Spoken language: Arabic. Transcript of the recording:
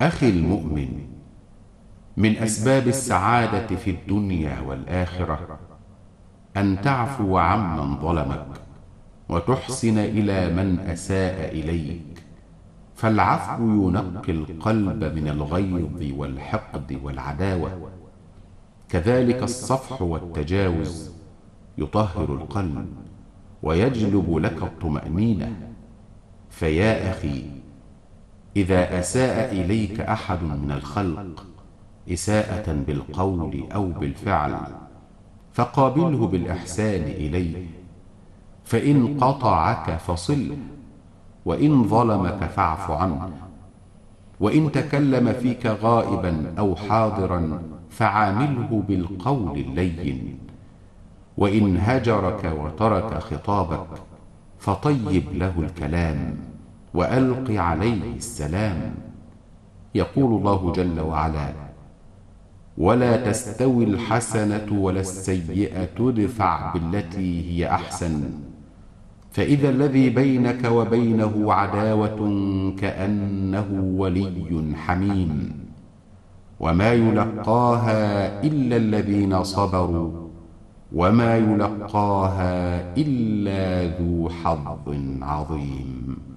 أخي المؤمن، من أسباب السعادة في الدنيا والآخرة أن تعفو عمن ظلمك وتحسن إلى من أساء إليك، فالعفو ينقي القلب من الغيظ والحقد والعداوة. كذلك الصفح والتجاوز يطهر القلب ويجلب لك الطمأنينة. فيا أخي، إذا أساء إليك أحد من الخلق إساءة بالقول أو بالفعل فقابله بالإحسان إليه، فإن قطعك فصله، وإن ظلمك فاعف عنه، وإن تكلم فيك غائبا أو حاضرا فعامله بالقول اللين، وإن هجرك وترك خطابك فطيب له الكلام وألق عليه السلام. يقول الله جل وعلا: ولا تستوي الحسنة ولا السيئة ادفع بالتي هي أحسن، فإذا الذي بينك وبينه عداوة كأنه ولي حميم، وما يلقاها إلا الذين صبروا وما يلقاها إلا ذو حظ عظيم.